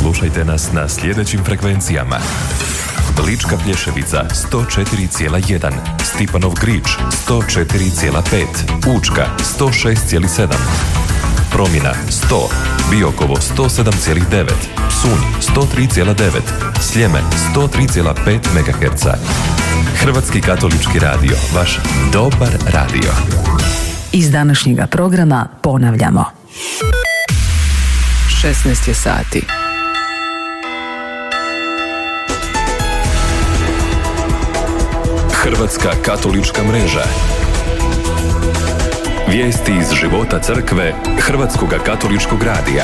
Slušajte nas na sljedećim frekvencijama: Lička Plješevica 104,1, Stipanov Grič 104,5, Učka 106,7, Promjena 100, Biokovo 107,9, Psunj 103,9, Sljeme 103,5 MHz. Hrvatski katolički radio, vaš dobar radio. Iz današnjega programa ponavljamo. 16 je sati. Hrvatska katolička mreža. Vijesti iz života crkve Hrvatskog katoličkog radija.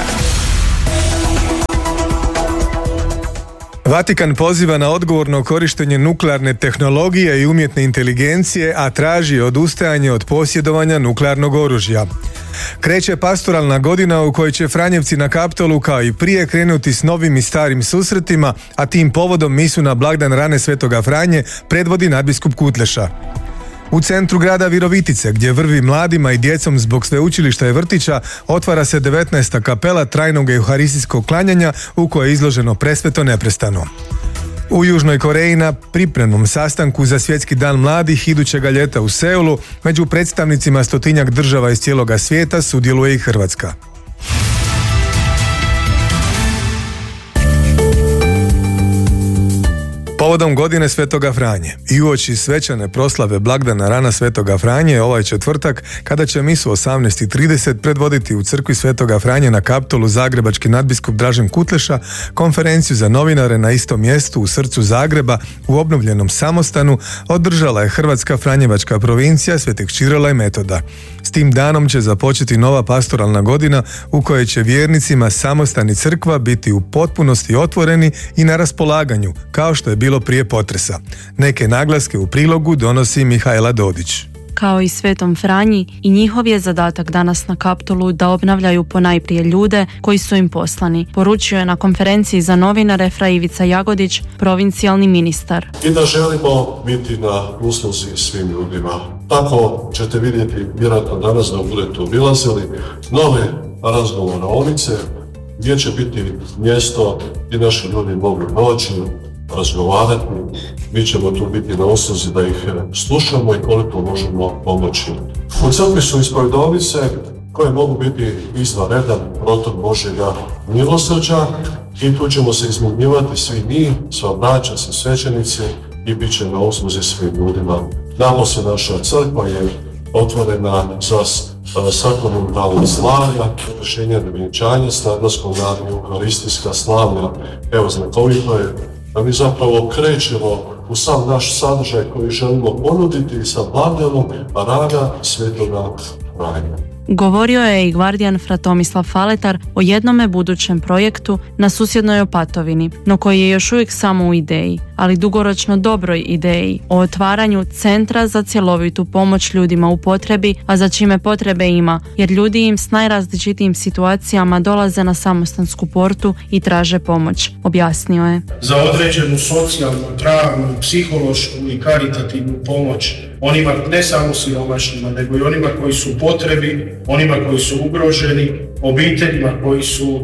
Vatikan poziva na odgovorno korištenje nuklearne tehnologije i umjetne inteligencije, a traži odustajanje od posjedovanja nuklearnog oružja. Kreće pastoralna godina u kojoj će Franjevci na Kaptolu kao i prije krenuti s novim i starim susretima, a tim povodom misu na blagdan rane Svetoga Franje predvodi nadbiskup Kutleša. U centru grada Virovitice, gdje vrvi mladima i djecom zbog sveučilišta i vrtića, otvara se 19. kapela trajnog euharistijskog klanjanja u kojoj je izloženo presveto neprestano. U Južnoj Koreji na pripremnom sastanku za Svjetski dan mladih idućega ljeta u Seulu među predstavnicima 100-tinjak država iz cijeloga svijeta sudjeluje i Hrvatska. Povodom godine Svetoga Franje i uoči svečane proslave blagdana rana Svetoga Franje ovaj četvrtak, kada će misu 18:30 predvoditi u crkvi Svetoga Franje na Kaptolu zagrebački nadbiskup Dražen Kutleša, konferenciju za novinare na istom mjestu u srcu Zagreba u obnovljenom samostanu održala je Hrvatska Franjevačka provincija Svetih Čirila i Metoda. S tim danom će započeti nova pastoralna godina u kojoj će vjernicima samostan i crkva biti u potpunosti otvoreni i na raspolaganju, kao što je bilo prije potresa. Neke naglaske u prilogu donosi Mihajla Dodić. Kao i Svetom Franji, i njihov je zadatak danas na Kaptolu da obnavljaju ponajprije ljude koji su im poslani, poručio je na konferenciji za novinare Fra Ivica Jagodić, provincijalni ministar. I da želimo biti na usluzi svim ljudima. Tako ćete vidjeti vjerojatno danas da budete obilazili nove razgovoraonice gdje će biti mjesto gdje naši ljudi mogu doći, razgovarati. Mi ćemo tu biti na usluzi da ih slušamo i koliko možemo pomoći. U crkvi su ispovjedovnice koje mogu biti izvanredan protok Božjega milosrđa i tu ćemo se izmjenjivati svi mi, sva braća, svi svećenici i bit će na usluzi svim ljudima. Damo se naša crkva je otvorena za svakodnevna slavlja, rješenja vjenčanja s naglaskom na euharistijska slavlja. Evo, znakovito je da mi zapravo krećemo u sam naš sadržaj koji želimo ponuditi sa blagdanom rana Svetoga Franje. Govorio je i gvardijan Fra Tomislav Faletar o jednome budućem projektu na susjednoj Opatovini, no koji je još uvijek samo u ideji, ali dugoročno dobroj ideji o otvaranju centra za cjelovitu pomoć ljudima u potrebi, a za čime potrebe ima, jer ljudi im s najrazličitijim situacijama dolaze na samostansku portu i traže pomoć, objasnio je. Za određenu socijalnu, pravnu, psihološku i karitativnu pomoć onima ne samo siromašnima, nego i onima koji su u potrebi, onima koji su ugroženi, obiteljima koji su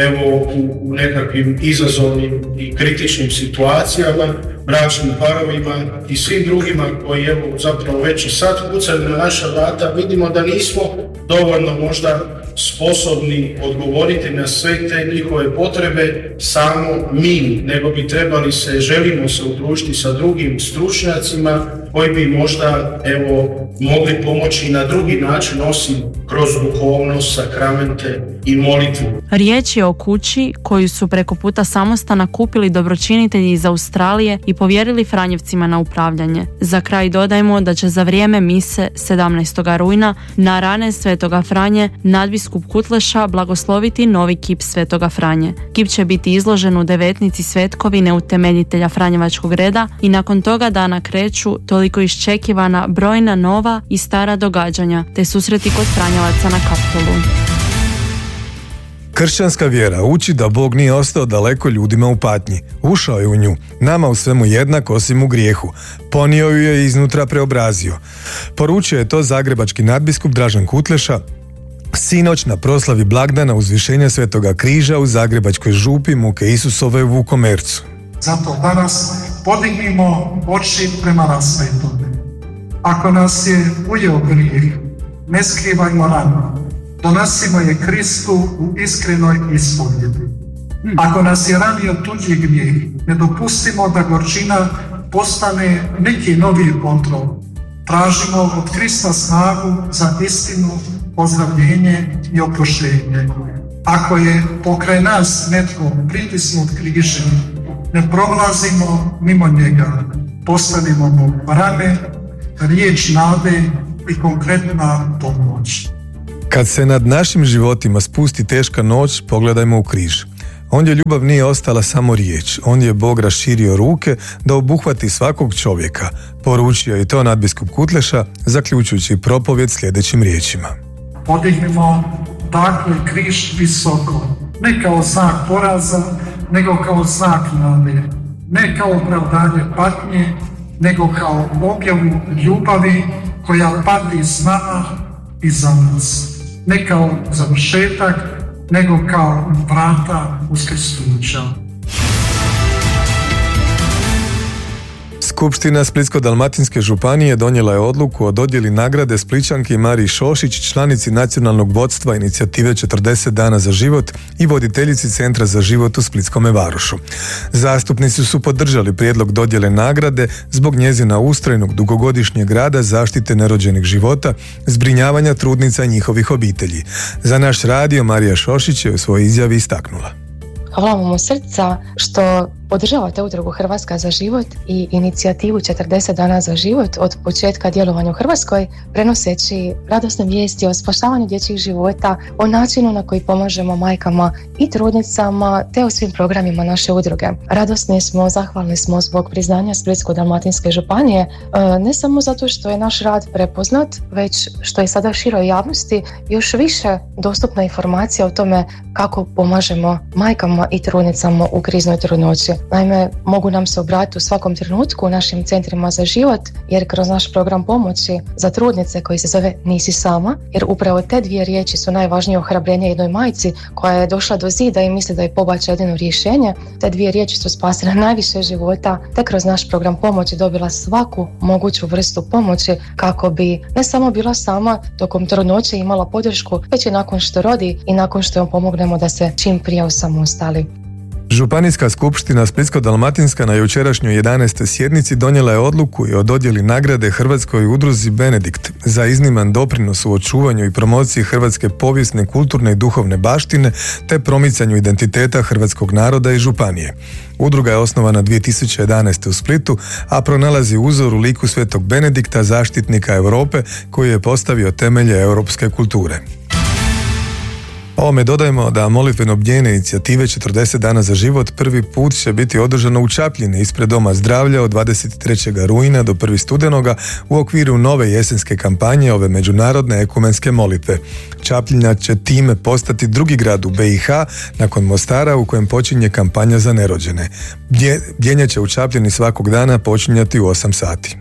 u nekakvim izazovnim i kritičnim situacijama, bračnim parovima i svim drugima koji zapravo već i sad kucaju na naša vrata. Vidimo da nismo dovoljno možda sposobni odgovoriti na sve te njihove potrebe samo mi, nego bi želimo se udružiti sa drugim stručnjacima koji bi možda mogli pomoći na drugi način osim kroz duhovnost, sakramente i molitvu. Riječ je o kući koju su preko puta samostana kupili dobročinitelji iz Australije i povjerili Franjevcima na upravljanje. Za kraj dodajmo da će za vrijeme mise 17. rujna na rane Svetoga Franje nadbiskup Kutleša blagosloviti novi kip Svetoga Franje. Kip će biti izložen u devetnici Svetkovine utemeljitelja Franjevačkog reda i nakon toga dana kreću toliko iščekivana brojna nova i stara događanja te susreti kod Franjevaca na Kaptolu. Kršćanska vjera uči da Bog nije ostao daleko ljudima u patnji. Ušao je u nju, nama u svemu jednak osim u grijehu. Ponio ju je i iznutra preobrazio. Poručio je to zagrebački nadbiskup Dražen Kutleša sinoć na proslavi blagdana uzvišenja Svetoga križa u Zagrebačkoj župi Muke Isusove u Vukomercu. Zato danas podignimo oči prema rasvetome. Ako nas je ujeo grijeh, ne skrivajmo rano, donosimo je Kristu u iskrenoj ispovjedi. Ako nas je ranio tuđi grijeh, ne dopustimo da gorčina postane neki novi kontrol. Tražimo od Krista snagu za istinu, ozdravljenje i oproštenje. Ako je pokraj nas netko pritisnut križem, ne prolazimo mimo njega, postavimo mu rame, riječ nade i konkretna pomoć. Kad se nad našim životima spusti teška noć, pogledajmo u križ. Ondje ljubav nije ostala samo riječ, ondje je Bog raširio ruke da obuhvati svakog čovjeka, poručio je to nadbiskup Kutleša, zaključujući propovjed sljedećim riječima. Podignimo dakle križ visoko, ne kao znak poraza, nego kao znak nade, ne kao opravdanje patnje, nego kao objavu ljubavi koja pati s nama i za nas. Ne kao završetak, nego kao vrata uskrsnuća. Skupština Splitsko-dalmatinske županije donijela je odluku o dodjeli nagrade Splićanki Mariji Šošić, članici nacionalnog vodstva inicijative 40 dana za život i voditeljici Centra za život u Splitskome Varošu. Zastupnici su podržali prijedlog dodjele nagrade zbog njezina ustrajnog dugogodišnjeg rada zaštite nerođenih života, zbrinjavanja trudnica i njihovih obitelji. Za naš radio Marija Šošić je u svojoj izjavi istaknula. Hvala vam od srca što podržavate udrugu Hrvatska za život i inicijativu 40 dana za život od početka djelovanja u Hrvatskoj, prenoseći radosne vijesti o spašavanju dječjih života, o načinu na koji pomažemo majkama i trudnicama, te o svim programima naše udruge. Radosni smo, zahvalni smo zbog priznanja Splitsko-dalmatinske županije, ne samo zato što je naš rad prepoznat, već što je sada široj javnosti još više dostupna informacija o tome kako pomažemo majkama i trudnicama u kriznoj trudnoći. Naime, mogu nam se obratiti u svakom trenutku u našim centrima za život, jer kroz naš program pomoći za trudnice koji se zove Nisi sama, jer upravo te dvije riječi su najvažnije ohrabrenje jednoj majci koja je došla do zida i misli da je pobačaj jedino rješenje. Te dvije riječi su spasile najviše života, te kroz naš program pomoći dobila svaku moguću vrstu pomoći kako bi ne samo bila sama tokom trudnoće imala podršku, već i nakon što rodi i nakon što joj pomognemo da se čim prije osamostali. Županijska skupština Splitsko-dalmatinska na jučerašnjoj 11. sjednici donijela je odluku i o dodjeli nagrade Hrvatskoj udruzi Benedikt za izniman doprinos u očuvanju i promociji hrvatske povijesne, kulturne i duhovne baštine te promicanju identiteta hrvatskog naroda i županije. Udruga je osnovana 2011. u Splitu, a pronalazi uzor u liku Svetog Benedikta, zaštitnika Europe, koji je postavio temelje europske kulture. Ovome dodajemo da molitveno bdjenje inicijative 40 dana za život prvi put će biti održano u Čapljini ispred Doma zdravlja od 23. rujna do 1. studenoga u okviru nove jesenske kampanje ove međunarodne ekumenske molitve. Čapljina će time postati drugi grad u BiH nakon Mostara u kojem počinje kampanja za nerođene. Bdjenje će u Čapljini svakog dana počinjati u 8 sati.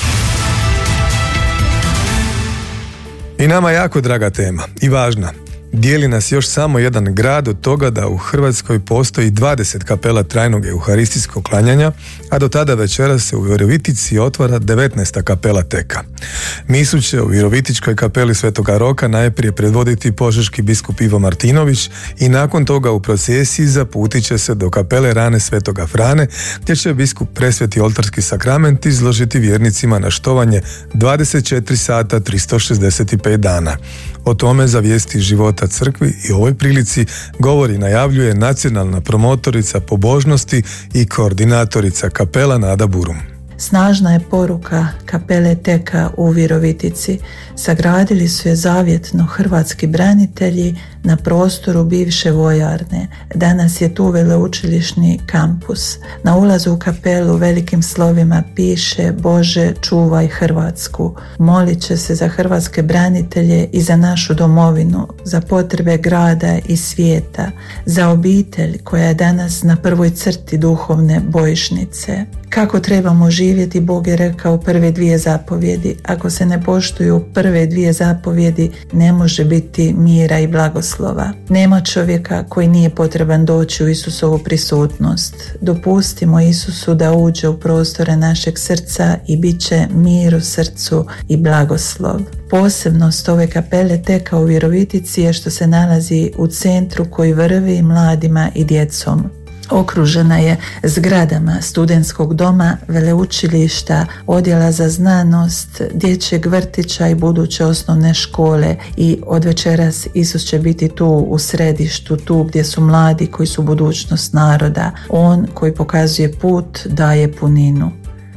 I nama jako draga tema i važna. Dijeli nas još samo jedan grad od toga da u Hrvatskoj postoji 20 kapela trajnog euharistijskog klanjanja, a do tada večera se u Virovitici otvara 19. kapela teka. Misu će u Virovitičkoj kapeli Svetoga Roka najprije predvoditi požeški biskup Ivo Martinović i nakon toga u procesiji zaputit će se do kapele Rane Svetoga Frane, gdje će biskup presveti oltarski sakrament izložiti vjernicima na štovanje 24 sata 365 dana. O tome za vijesti života crkvi i ovoj prilici govori i najavljuje nacionalna promotorica pobožnosti i koordinatorica kapela Nada Burum. Snažna je poruka kapele Teka u Virovitici. Sagradili su je zavjetno hrvatski branitelji na prostoru bivše vojarne. Danas je tu veleučilišni kampus. Na ulazu u kapelu velikim slovima piše: Bože, čuvaj Hrvatsku. Molit će se za hrvatske branitelje i za našu domovinu, za potrebe grada i svijeta, za obitelj koja je danas na prvoj crti duhovne bojišnice. Kako trebamo živjeti, Bog je rekao prve 2 zapovjedi. Ako se ne poštuju prve 2 zapovjedi, ne može biti mira i blagoslova. Nema čovjeka koji nije potreban doći u Isusovu prisutnost. Dopustimo Isusu da uđe u prostore našeg srca i bit će mir u srcu i blagoslov. Posebnost ove kapele Teka u Virovitici je što se nalazi u centru koji vrvi mladima i djecom. Okružena je zgradama studentskog doma, veleučilišta, odjela za znanost, dječjeg vrtića i buduće osnovne škole, i od večeras Isus će biti tu u središtu, tu gdje su mladi koji su budućnost naroda. On koji pokazuje put daje puninu.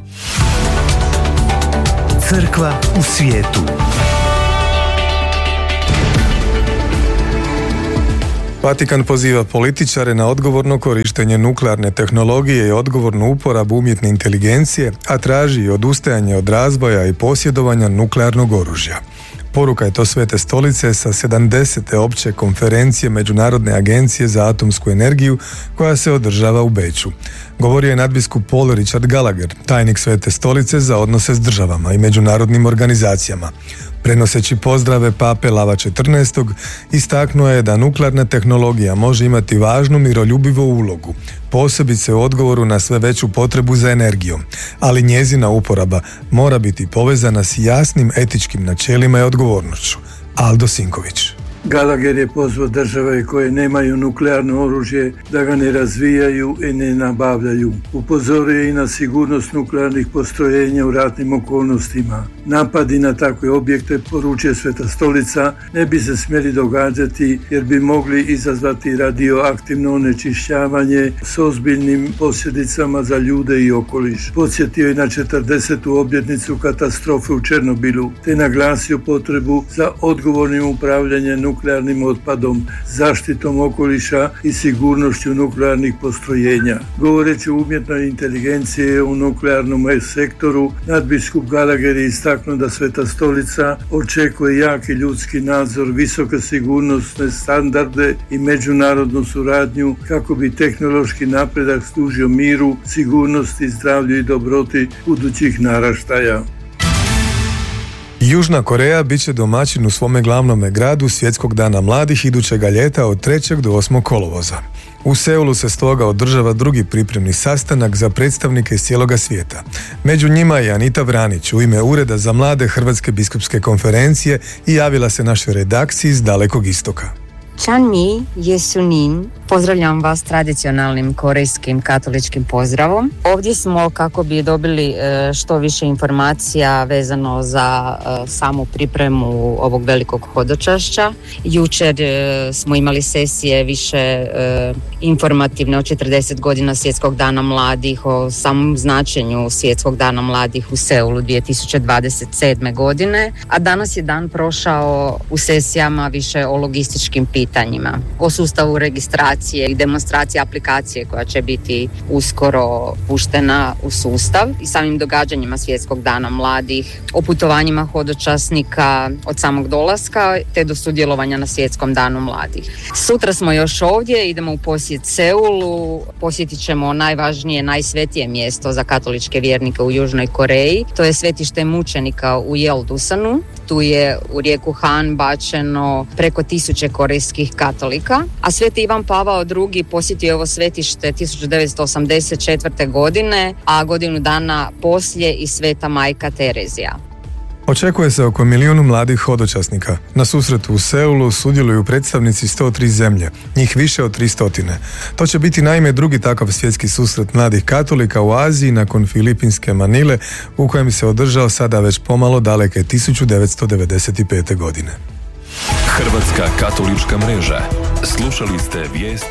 Crkva u svijetu. Vatikan poziva političare na odgovorno korištenje nuklearne tehnologije i odgovornu uporabu umjetne inteligencije, a traži i odustajanje od razvoja i posjedovanja nuklearnog oružja. Poruka je to Svete Stolice sa 70. opće konferencije Međunarodne agencije za atomsku energiju koja se održava u Beču. Govorio je nadbiskup Paul Richard Gallagher, tajnik Svete Stolice za odnose s državama i međunarodnim organizacijama. Prenoseći pozdrave Pape Lava XIV, istaknuo je da nuklearna tehnologija može imati važnu miroljubivu ulogu, posebice u odgovoru na sve veću potrebu za energijom, ali njezina uporaba mora biti povezana s jasnim etičkim načelima i odgovornošću. Aldo Sinković. Gallagher je pozvao države koje nemaju nuklearno oružje da ga ne razvijaju i ne nabavljaju. Upozorio je i na sigurnost nuklearnih postrojenja u ratnim okolnostima. Napadi na takve objekte, poručuje Sveta Stolica, ne bi se smjeli događati jer bi mogli izazvati radioaktivno onečišćavanje s ozbiljnim posljedicama za ljude i okoliš. Podsjetio je na 40. obljetnicu katastrofe u Černobilu, te naglasio potrebu za odgovornim upravljanjem nuklearnim otpadom, zaštitom okoliša i sigurnošću nuklearnih postrojenja. Govoreći o umjetnoj inteligenciji u nuklearnom sektoru, nadbiskup Gallagher je istaknuo da Sveta Stolica očekuje jaki ljudski nadzor, visoke sigurnosne standarde i međunarodnu suradnju kako bi tehnološki napredak služio miru, sigurnosti, zdravlju i dobroti budućih naraštaja. Južna Koreja bit će domaćin u svome glavnome gradu Svjetskog dana mladih idućega ljeta od 3. do 8. kolovoza. U Seulu se stoga održava drugi pripremni sastanak za predstavnike iz cijeloga svijeta. Među njima je Anita Vranić u ime Ureda za mlade Hrvatske biskupske konferencije i javila se našoj redakciji iz Dalekog istoka. Chanmi Yesunin, pozdravljam vas tradicionalnim korejskim katoličkim pozdravom. Ovdje smo kako bi dobili što više informacija vezano za samu pripremu ovog velikog hodočašća. Jučer smo imali sesije više informativne o 40 godina Svjetskog dana mladih, o samom značenju Svjetskog dana mladih u Seulu 2027. godine, a danas je dan prošao u sesijama više o logističkim pitanjima, o sustavu registracije i demonstracije aplikacije koja će biti uskoro puštena u sustav i samim događanjima Svjetskog dana mladih, o putovanjima hodočasnika od samog dolaska te do sudjelovanja na Svjetskom danu mladih. Sutra smo još ovdje, idemo u posjet Seulu, posjetit ćemo najvažnije, najsvetije mjesto za katoličke vjernike u Južnoj Koreji, to je svetište mučenika u Yeoldusanu. Tu je u rijeku Han bačeno preko 1000 korejskih katolika, a Sveti Ivan Pavao II posjetio ovo svetište 1984. godine, a godinu dana poslije i Sveta majka Terezija. Očekuje se oko 1 milijun mladih hodočasnika. Na susretu u Seulu sudjeluju predstavnici 103 zemlje, njih više od 300. To će biti naime drugi takav svjetski susret mladih katolika u Aziji nakon filipinske Manile, u kojem se održao sada već pomalo daleke 1995. godine. Hrvatska katolička mreža. Slušali ste vijesti